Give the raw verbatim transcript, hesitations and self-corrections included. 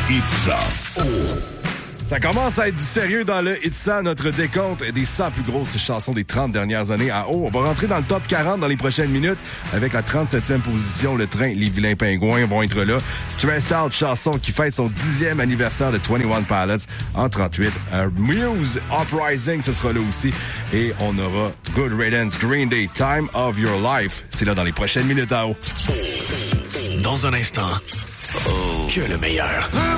Itza. Oh. Ça commence à être du sérieux dans le Itza, notre décompte des cent plus grosses chansons des trente dernières années à haut. On va rentrer dans le top quarante dans les prochaines minutes avec la trente-septième position. Le train Les Vilains Pingouins vont être là. Stressed Out, chanson qui fête son dixième anniversaire de vingt et un Pilots en trente-huit. Uh, Muse, Uprising, ce sera là aussi. Et on aura Good Riddance, Green Day, Time of Your Life. C'est là dans les prochaines minutes à haut. Dans un instant, que le meilleur.